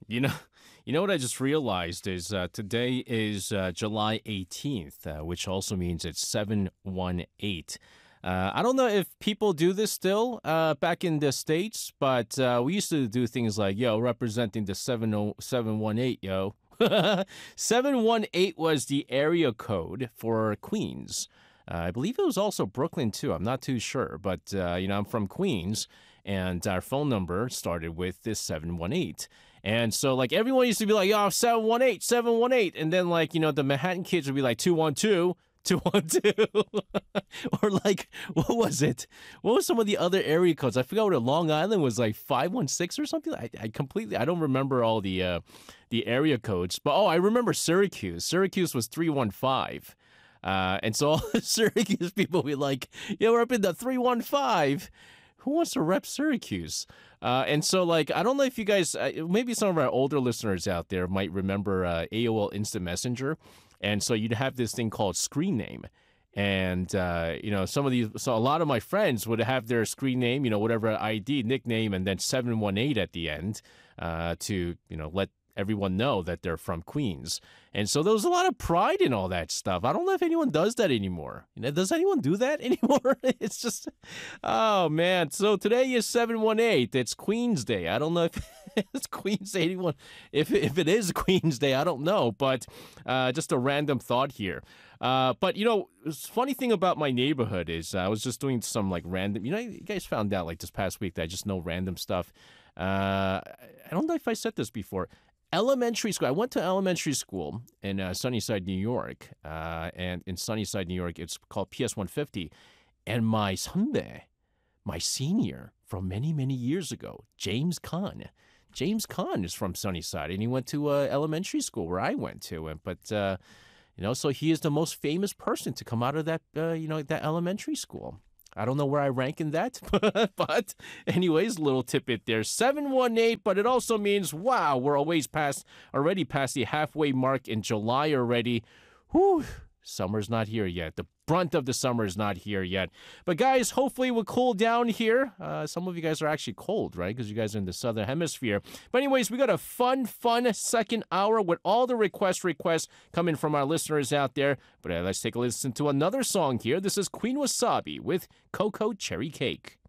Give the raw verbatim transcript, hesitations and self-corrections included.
You know, you know what I just realized is uh, today is uh, July eighteenth, uh, which also means it's seven one eight. Uh, I don't know if people do this still uh, back in the States, but uh, we used to do things like, yo, representing the seven oh seven one eight, yo. seven one eight was the area code for Queens. Uh, I believe it was also Brooklyn, too. I'm not too sure, but, uh, you know, I'm from Queens, and our phone number started with this seven one eight. And so, like, everyone used to be like, oh, seven one eight, seven one eight. And then, like, you know, the Manhattan kids would be like, two one two, two one two. Or, like, what was it? What was some of the other area codes? I forgot what Long Island was, like, five one six or something. I, I completely, I don't remember all the, uh, the area codes. But, oh, I remember Syracuse. Syracuse was three one five. Uh, and so all the Syracuse people would be like, yeah, we're up in the three one five. Who wants to rep Syracuse? Uh, and so, like, I don't know if you guys, uh, maybe some of our older listeners out there might remember uh, A O L Instant Messenger. And so you'd have this thing called screen name. And, uh, you know, some of these, so a lot of my friends would have their screen name, you know, whatever I D, nickname, and then seven one eight at the end uh, to, you know, let everyone know that they're from Queens. And so there was a lot of pride in all that stuff. I don't know if anyone does that anymore. You know, does anyone do that anymore? It's just, oh man. So today is seven one eight. It's Queens Day. I don't know if it's Queens Day. Anyone, if, if it is Queens Day, I don't know. But uh, just a random thought here. Uh, but, you know, the funny thing about my neighborhood is uh, I was just doing some like random, you know, you guys found out like this past week that I just know random stuff. Uh, I don't know if I said this before. Elementary school. I went to elementary school in uh, Sunnyside, New York, uh, and in Sunnyside, New York, it's called P S one fifty. And my 선배, my senior from many, many years ago, James Kahn. James Kahn is from Sunnyside, and he went to uh, elementary school where I went to. And but uh, you know, so he is the most famous person to come out of that, uh, you know, that elementary school. I don't know where I rank in that, but anyways, little tidbit there. seven one eight, but it also means, wow, we're always past, already past the halfway mark in July already. Whew, summer's not here yet. The brunt of the summer is not here yet. But guys, hopefully we'll cool down here. Uh, some of you guys are actually cold, right? Because you guys are in the southern hemisphere. But anyways, we got a fun, fun second hour with all the request requests coming from our listeners out there. But uh, let's take a listen to another song here. This is Queen Wasabi with Cocoa Cherry Cake.